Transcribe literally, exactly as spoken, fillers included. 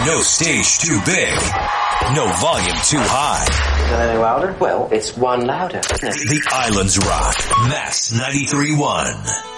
No stage too big. No volume too high. Is that any louder? Well, it's one louder. The Islands Rock. Max ninety-three point one.